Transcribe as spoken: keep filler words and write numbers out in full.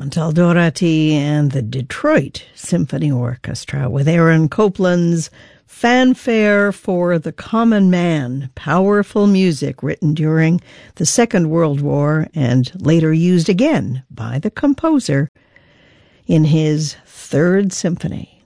Montaldorati and the Detroit Symphony Orchestra with Aaron Copland's Fanfare for the Common Man, powerful music written during the Second World War and later used again by the composer in his Third Symphony.